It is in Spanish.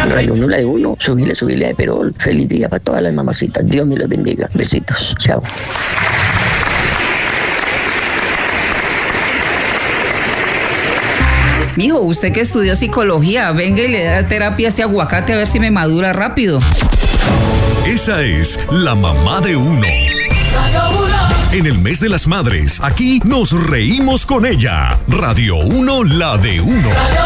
Radio 1, la de uno. Subile de Perol. Feliz día para todas las mamacitas. Dios me los bendiga. Besitos. Chao. Mijo, usted que estudió psicología, venga y le da terapia a este aguacate a ver si me madura rápido. Esa es la mamá de uno. En el mes de las madres, aquí nos reímos con ella. Radio 1, la de uno.